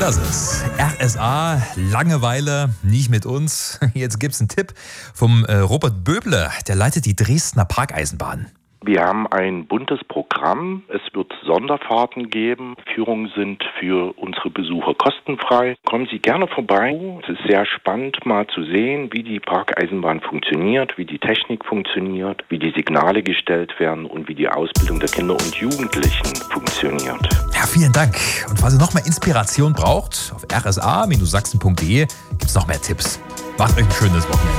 Das ist RSA, Langeweile, nicht mit uns. Jetzt gibt's einen Tipp vom Robert Böble, der leitet die Dresdner Parkeisenbahn. Wir haben ein buntes Programm. Es wird Sonderfahrten geben. Führungen sind für unsere Besucher kostenfrei. Kommen Sie gerne vorbei. Es ist sehr spannend, mal zu sehen, wie die Parkeisenbahn funktioniert, wie die Technik funktioniert, wie die Signale gestellt werden und wie die Ausbildung der Kinder und Jugendlichen funktioniert. Ja, vielen Dank. Und falls ihr noch mehr Inspiration braucht, auf rsa-sachsen.de gibt's noch mehr Tipps. Macht euch ein schönes Wochenende.